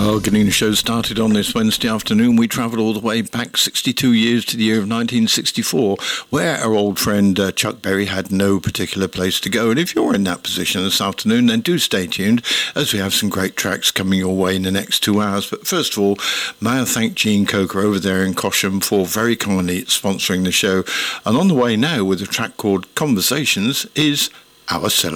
Well, getting the show started on this Wednesday afternoon, we travelled all the way back 62 years to the year of 1964, where our old friend Chuck Berry had no particular place to go. And if you're in that position this afternoon, then do stay tuned, as we have some great tracks coming your way in the next 2 hours. But first of all, may I thank Gene Coker over there in Cosham for very kindly sponsoring the show. And on the way now with a track called Conversations is Our Celebration.